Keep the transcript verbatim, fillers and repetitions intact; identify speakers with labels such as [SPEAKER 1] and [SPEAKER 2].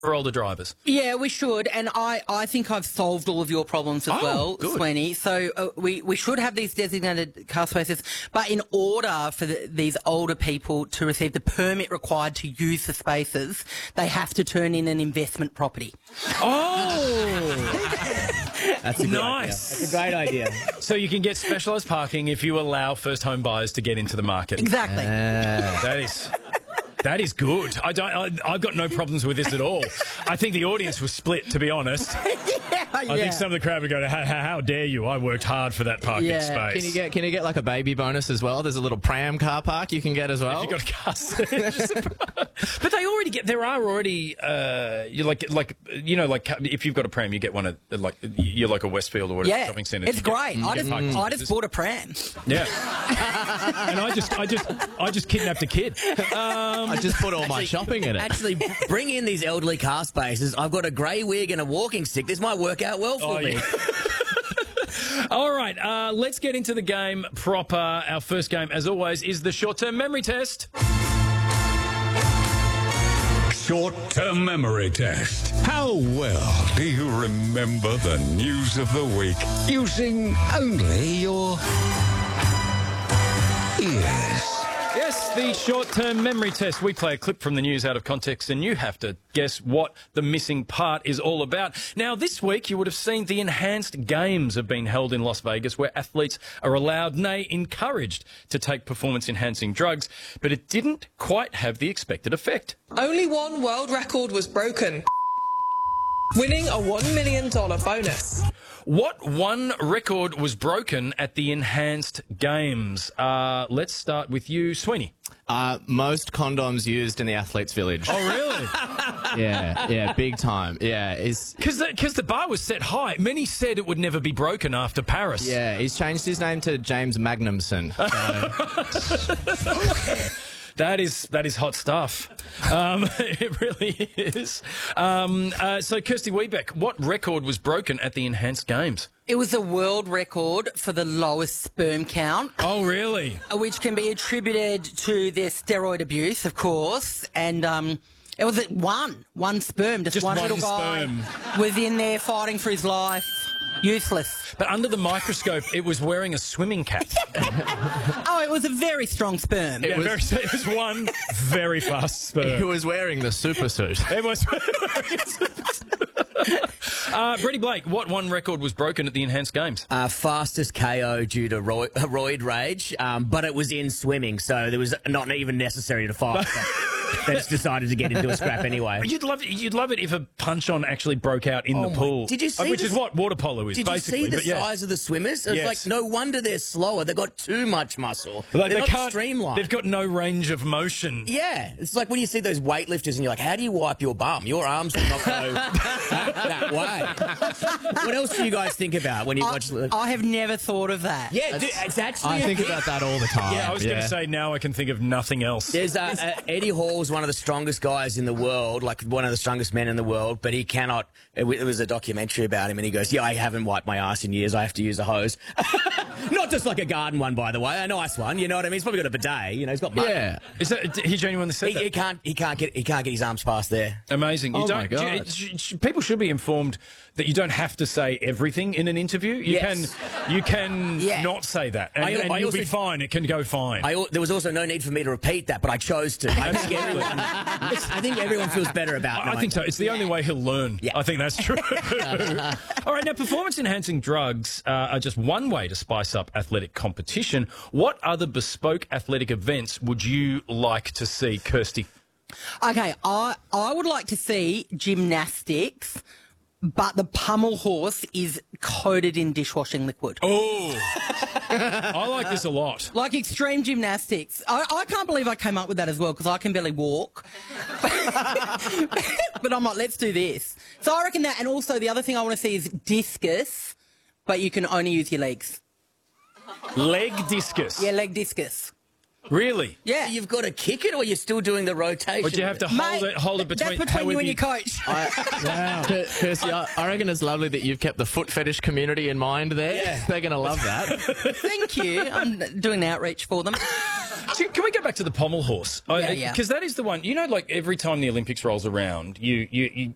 [SPEAKER 1] for older drivers.
[SPEAKER 2] Yeah, we should, and I, I think I've solved all of your problems as
[SPEAKER 1] Oh,
[SPEAKER 2] well,
[SPEAKER 1] good.
[SPEAKER 2] Sweeney. So uh, we, we should have these designated car spaces, but in order for the, these older people to receive the permit required to use the spaces, they have to turn in an investment property.
[SPEAKER 1] Oh!
[SPEAKER 3] That's a good
[SPEAKER 1] Nice.
[SPEAKER 3] idea. That's a great idea.
[SPEAKER 1] So you can get specialised parking if you allow first home buyers to get into the market.
[SPEAKER 2] Exactly.
[SPEAKER 1] That is... That is good. I don't. I, I've got no problems with this at all. I think the audience was split, to be honest.
[SPEAKER 2] yeah,
[SPEAKER 1] I think some of the crowd were going, how, how, how dare you? I worked hard for that parking
[SPEAKER 2] Yeah.
[SPEAKER 1] space.
[SPEAKER 3] Can you get can you get like a baby bonus as well? There's a little pram car park you can get as well.
[SPEAKER 1] If you got a car seat. But they already get. There are already. Uh, you like like you know like if you've got a pram, you get one at like you're like a Westfield or whatever
[SPEAKER 2] Yeah,
[SPEAKER 1] shopping centre.
[SPEAKER 2] it's
[SPEAKER 1] You get-
[SPEAKER 2] great.
[SPEAKER 1] you
[SPEAKER 2] I
[SPEAKER 1] get
[SPEAKER 2] just,
[SPEAKER 1] parking
[SPEAKER 2] I just
[SPEAKER 1] spaces.
[SPEAKER 2] bought a pram.
[SPEAKER 1] Yeah. And I just I just I just kidnapped a kid. Um,
[SPEAKER 3] I just put all my shopping in it.
[SPEAKER 4] Actually, bring in these elderly car spaces. I've got a grey wig and a walking stick. This might work out well for
[SPEAKER 1] Oh,
[SPEAKER 4] me.
[SPEAKER 1] yeah. All right, uh, let's get into the game proper. Our first game, as always, is the short-term memory test.
[SPEAKER 5] Short-term memory test. How well do you remember the news of the week using only your ears?
[SPEAKER 1] Yes, the short-term memory test. We play a clip from the news out of context, and you have to guess what the missing part is all about. Now, this week, you would have seen the Enhanced Games have been held in Las Vegas, where athletes are allowed, nay, encouraged, to take performance-enhancing drugs, but it didn't quite have the expected effect.
[SPEAKER 6] Only one world record was broken, winning a one million dollars bonus.
[SPEAKER 1] What one record was broken at the Enhanced Games? Uh, let's start with you, Sweeney.
[SPEAKER 3] Uh, most condoms used in the athletes' village.
[SPEAKER 1] Oh, really?
[SPEAKER 3] Yeah, yeah, big time. Yeah, is
[SPEAKER 1] Because the, 'cause the bar was set high. Many said it would never be broken after Paris.
[SPEAKER 3] yeah, he's changed his name to James Magnumson. So,
[SPEAKER 1] That is that is hot stuff. Um, it really is. Um, uh, so, Kirsty Wiebeck, what record was broken at the Enhanced Games?
[SPEAKER 2] It was a world record for the lowest sperm count,
[SPEAKER 1] Oh, really?
[SPEAKER 2] which can be attributed to their steroid abuse, of course, and um, it was at one, one sperm, just,
[SPEAKER 1] Just
[SPEAKER 2] one,
[SPEAKER 1] one
[SPEAKER 2] little guy
[SPEAKER 1] sperm.
[SPEAKER 2] was in there fighting for his life, useless.
[SPEAKER 1] But under the microscope, it was wearing a swimming cap.
[SPEAKER 2] Oh, it was a very strong sperm.
[SPEAKER 1] Yeah,
[SPEAKER 3] was-
[SPEAKER 1] very, it was one very fast
[SPEAKER 3] he
[SPEAKER 1] sperm.
[SPEAKER 3] was wearing the super suit.
[SPEAKER 1] It was. uh, Freddie Blake, what one record was broken at the Enhanced Games?
[SPEAKER 4] Uh, fastest K O due to ro- roid rage, um, but it was in swimming, so there was not even necessary to fight. They just decided to get into a scrap anyway.
[SPEAKER 1] You'd love it. You'd love it if a punch-on actually broke out in
[SPEAKER 4] Oh
[SPEAKER 1] the
[SPEAKER 4] my-
[SPEAKER 1] pool.
[SPEAKER 4] Did you
[SPEAKER 1] Uh,
[SPEAKER 4] see
[SPEAKER 1] Which
[SPEAKER 4] this-
[SPEAKER 1] is what water polo is,
[SPEAKER 4] Did you
[SPEAKER 1] basically.
[SPEAKER 4] see the
[SPEAKER 1] but yeah.
[SPEAKER 4] size of the swimmers? It's
[SPEAKER 1] Yes.
[SPEAKER 4] like, no wonder they're slower. They've got too much muscle.
[SPEAKER 1] Like,
[SPEAKER 4] they're
[SPEAKER 1] they
[SPEAKER 4] not
[SPEAKER 1] can't.
[SPEAKER 4] streamlined.
[SPEAKER 1] They've got no range of motion.
[SPEAKER 4] Yeah, it's like when you see those weightlifters and you're like, how do you wipe your bum? Your arms will not go that way. What else do you guys think about when you
[SPEAKER 2] I,
[SPEAKER 4] watch...
[SPEAKER 2] I have never thought of that.
[SPEAKER 4] yeah, dude, it's actually...
[SPEAKER 3] I
[SPEAKER 4] a
[SPEAKER 3] think
[SPEAKER 4] thing.
[SPEAKER 3] about that all the time.
[SPEAKER 1] Yeah, I was going to say now I can think of nothing else.
[SPEAKER 4] There's uh, uh, Eddie Hall's one of the strongest guys in the world, like one of the strongest men in the world, but he cannot. It, w- it was a documentary about him, and he goes, "Yeah, I haven't wiped my ass in years. I have to use a hose, not just like a garden one, by the way, a nice one. You know what I mean? He's probably got a bidet. You know, he's got money.
[SPEAKER 3] Yeah.
[SPEAKER 1] Is that he genuinely said
[SPEAKER 4] He,
[SPEAKER 1] that?
[SPEAKER 4] he can't. He can't get. He can't get his arms past there.
[SPEAKER 1] Amazing. You
[SPEAKER 3] Oh,
[SPEAKER 1] don't,
[SPEAKER 3] my God.
[SPEAKER 1] you- sh- sh- people should be informed that you don't have to say everything in an interview. You
[SPEAKER 4] Yes.
[SPEAKER 1] can you can
[SPEAKER 2] Yeah.
[SPEAKER 1] not say that, and,
[SPEAKER 4] I-
[SPEAKER 1] and
[SPEAKER 4] I
[SPEAKER 1] you'll be
[SPEAKER 4] also-
[SPEAKER 1] fine. It can go fine.
[SPEAKER 4] I, al- there was also no need for me to repeat that, but I chose to. I think everyone, I think everyone feels better about.
[SPEAKER 1] I
[SPEAKER 4] knowing
[SPEAKER 1] think so. It's the only way he'll learn.
[SPEAKER 4] Yeah.
[SPEAKER 1] I think that's true. All right, now performance-enhancing drugs uh, are just one way to spice up athletic competition. What other bespoke athletic events would you like to see, Kirsty?
[SPEAKER 2] Okay, I I would like to see gymnastics, but the pummel horse is coated in dishwashing liquid.
[SPEAKER 1] Oh, I like this a lot.
[SPEAKER 2] Like extreme gymnastics. I, I can't believe I came up with that as well because I can barely walk. But I'm like, let's do this. So I reckon that, and also the other thing I want to see is discus, but you can only use your legs.
[SPEAKER 1] Leg discus.
[SPEAKER 2] Yeah, leg discus.
[SPEAKER 1] Really?
[SPEAKER 2] Yeah.
[SPEAKER 4] You've got to kick it, or you're still doing the rotation.
[SPEAKER 1] Would you have to hold
[SPEAKER 2] Mate,
[SPEAKER 1] it? Hold it between.
[SPEAKER 2] That's between you
[SPEAKER 1] however
[SPEAKER 2] and your coach.
[SPEAKER 3] Wow. Kirsty, I, I reckon it's lovely that you've kept the foot fetish community in mind there.
[SPEAKER 4] Yeah.
[SPEAKER 3] They're going to love that.
[SPEAKER 2] Thank you. I'm doing outreach for them.
[SPEAKER 1] So can we go back to the pommel horse?
[SPEAKER 2] Yeah, yeah.
[SPEAKER 1] Because that is the one. You know, like every time the Olympics rolls around, you, you, you